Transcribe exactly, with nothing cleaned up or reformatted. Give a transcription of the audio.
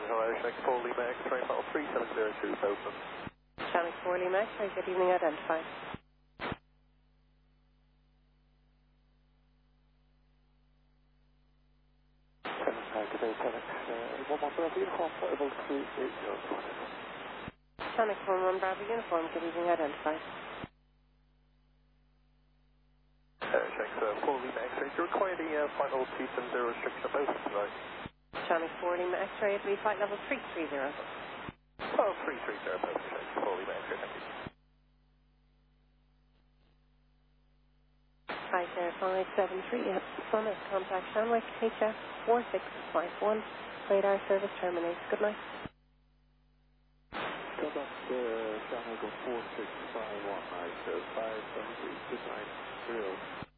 Hello, Shank four Lima X-ray, file three seven zero two, open. Shank four Lima X-ray, good evening, identified. Good day, Telex. Uh, one more Bravo uniform, portable three eight zero. Shank four one Bravo uniform, good evening, identified. Uh, Shank uh, four Lima X-ray, do you require the uh, final two seven zero restriction of both tonight? Shank four Lima X-ray, it'll be flight level three three zero. Oh, three three zero, perfect, Shank four Lima X-ray, thank you. Hi there, five seven three, Summit, contact Shanwick, H F four six five one, radar service terminates, good night. Come up to Shanwick four six five one, night, uh, five seven three, good night, zero.